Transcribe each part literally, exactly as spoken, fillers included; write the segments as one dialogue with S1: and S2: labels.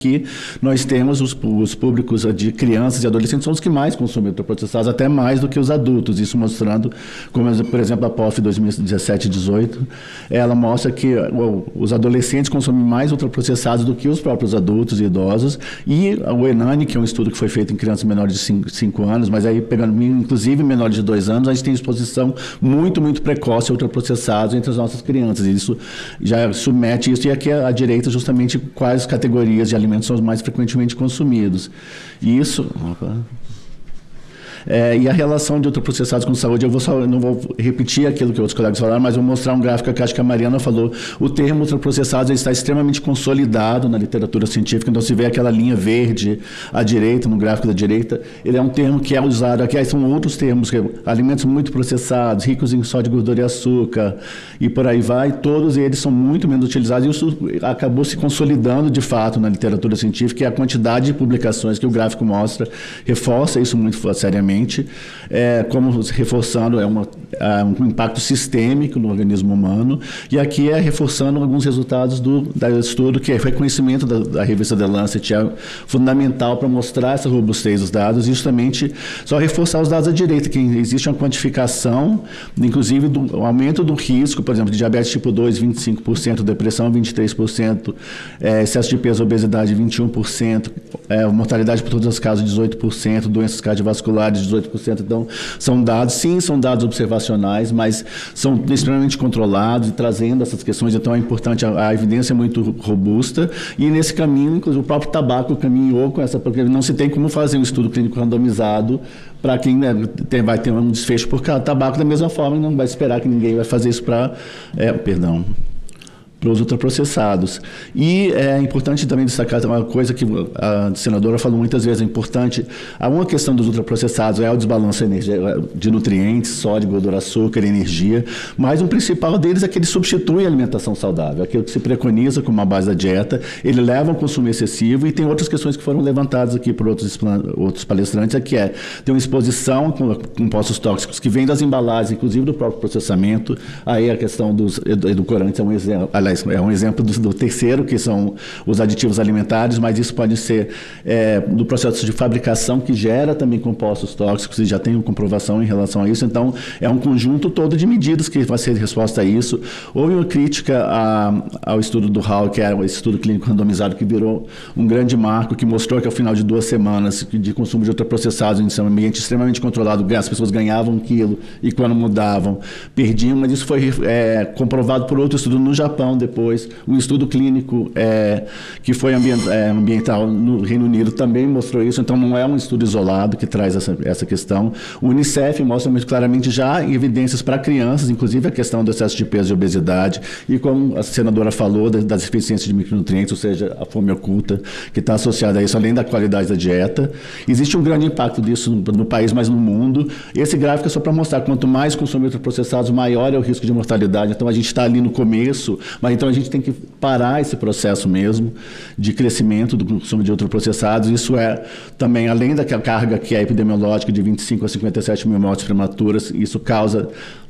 S1: que nós temos os, os públicos de crianças e adolescentes são os que mais consomem ultraprocessados, até mais do que os adultos, isso mostrando, como por exemplo a P O F dois mil e dezessete dezoito, ela mostra que o, os adolescentes consomem mais ultraprocessados do que os próprios adultos e idosos, e o ENANI, que é um estudo que foi feito em crianças menores de cinco anos, mas aí pegando inclusive menores de dois anos, a gente tem exposição muito, muito precoce a ultraprocessados entre as nossas crianças, e isso já submete isso, e aqui à direita justamente quais categorias de alimentos são os mais frequentemente consumidos. E isso... Opa. É, e a relação de ultraprocessados com saúde, eu vou só, não vou repetir aquilo que outros colegas falaram, mas vou mostrar um gráfico que acho que a Mariana falou. O termo ultraprocessados está extremamente consolidado na literatura científica, então se vê aquela linha verde à direita, no gráfico da direita, ele é um termo que é usado aqui, aí são outros termos, que é alimentos muito processados, ricos em sódio, gordura e açúcar, e por aí vai, todos eles são muito menos utilizados, e isso acabou se consolidando de fato na literatura científica, e a quantidade de publicações que o gráfico mostra reforça isso muito seriamente. É, como reforçando é uma, é um impacto sistêmico no organismo humano, e aqui é reforçando alguns resultados do da estudo, que é o reconhecimento da, da revista The Lancet, é fundamental para mostrar essa robustez dos dados, e justamente só reforçar os dados à direita, que existe uma quantificação, inclusive do aumento do risco, por exemplo, de diabetes tipo dois, vinte e cinco por cento, depressão, vinte e três por cento, é, excesso de peso, obesidade, vinte e um por cento, é, mortalidade por todas as causas, dezoito por cento, doenças cardiovasculares, dezoito por cento. Então, são dados, sim, são dados observacionais, mas são extremamente controlados e trazendo essas questões. Então, é importante, a, a evidência é muito robusta, e nesse caminho, inclusive, o próprio tabaco caminhou com essa, porque não se tem como fazer um estudo clínico randomizado para quem, né, tem, vai ter um desfecho por tabaco da mesma forma, e não vai esperar que ninguém vai fazer isso para... É, perdão... para os ultraprocessados. E é importante também destacar uma coisa que a senadora falou muitas vezes, é importante, há uma questão dos ultraprocessados, é o desbalanço de nutrientes, sódio, gordura, açúcar, energia, mas um principal deles é que ele substitui a alimentação saudável, aquilo que se preconiza como uma base da dieta, ele leva a um consumo excessivo, e tem outras questões que foram levantadas aqui por outros, outros palestrantes, é que é, tem uma exposição com compostos tóxicos que vêm das embalagens, inclusive do próprio processamento, aí a questão dos edulcorantes é um exemplo, aliás, é um exemplo do, do terceiro, que são os aditivos alimentares, mas isso pode ser é, do processo de fabricação, que gera também compostos tóxicos, e já tem uma comprovação em relação a isso. Então, é um conjunto todo de medidas que vai ser resposta a isso. Houve uma crítica a, ao estudo do Hall, que era o estudo clínico randomizado, que virou um grande marco, que mostrou que ao final de duas semanas de consumo de ultraprocessados em um ambiente extremamente controlado, as pessoas ganhavam um quilo, e quando mudavam, perdiam, mas isso foi é, comprovado por outro estudo no Japão, depois, um estudo clínico é, que foi ambient, é, ambiental no Reino Unido também mostrou isso, então não é um estudo isolado que traz essa, essa questão. O Unicef mostra muito claramente já evidências para crianças, inclusive a questão do excesso de peso e obesidade, e como a senadora falou, das, das deficiências de micronutrientes, ou seja, a fome oculta, que está associada a isso, além da qualidade da dieta. Existe um grande impacto disso no, no país, mas no mundo. Esse gráfico é só para mostrar, quanto mais consumir ultraprocessados, maior é o risco de mortalidade. Então, a gente está ali no começo, mas então a gente tem que parar esse processo mesmo de crescimento do consumo de ultraprocessados. Isso é também, além daquela carga que é epidemiológica de vinte e cinco a cinquenta e sete mil mortes prematuras, isso causa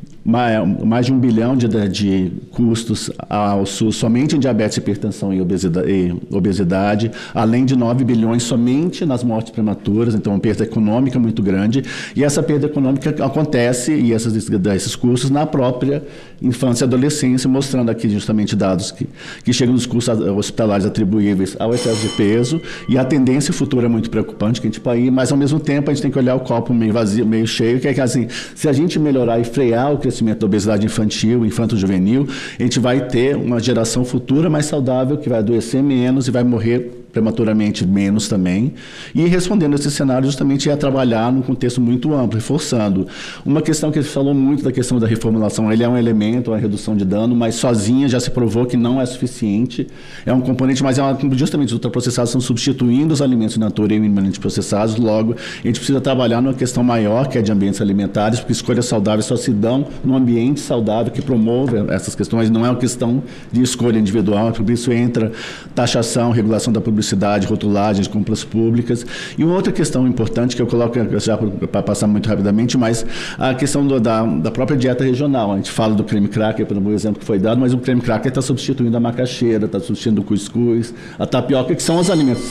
S1: mais de um bilhão de, de custos ao SUS somente em diabetes, hipertensão e obesidade, e obesidade, além de nove bilhões somente nas mortes prematuras, então uma perda econômica muito grande, e essa perda econômica acontece, e esses, esses custos, na própria infância e adolescência, mostrando aqui justamente dados que, que chegam nos custos hospitalares atribuíveis ao excesso de peso, e a tendência futura é muito preocupante, que a gente pode ir, mas ao mesmo tempo a gente tem que olhar o copo meio vazio, meio cheio, que é que assim, se a gente melhorar e frear o crescimento da obesidade infantil, infanto-juvenil, a gente vai ter uma geração futura mais saudável, que vai adoecer menos e vai morrer prematuramente menos também, e respondendo a esse cenário justamente é trabalhar num contexto muito amplo, reforçando. Uma questão que ele falou muito da questão da reformulação, ele é um elemento, uma redução de dano, mas sozinha já se provou que não é suficiente, é um componente, mas é uma, justamente os ultraprocessados estão substituindo os alimentos in natura e minimamente processados, logo a gente precisa trabalhar numa questão maior, que é de ambientes alimentares, porque escolhas saudáveis só se dão num ambiente saudável que promove essas questões, não é uma questão de escolha individual, por isso entra taxação, regulação da publicidade, publicidade, rotulagem, de compras públicas. E uma outra questão importante que eu coloco, já para passar muito rapidamente, mas a questão do, da, da própria dieta regional. A gente fala do creme cracker, pelo exemplo que foi dado, mas o creme cracker está substituindo a macaxeira, está substituindo o cuscuz, a tapioca, que são os alimentos